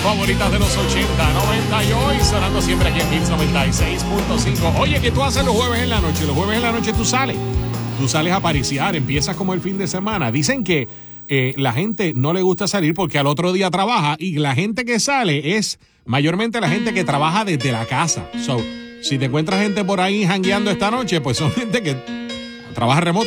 favoritas de los 80, 90 y hoy, sonando siempre aquí en Hits 96.5. Oye, ¿qué tú haces los jueves en la noche? Los jueves en la noche tú sales a pariciar, empiezas como el fin de semana. Dicen que la gente no le gusta salir porque al otro día trabaja, y la gente que sale es mayormente la gente que trabaja desde la casa. So, si te encuentras gente por ahí jangueando esta noche, pues son gente que trabaja remoto.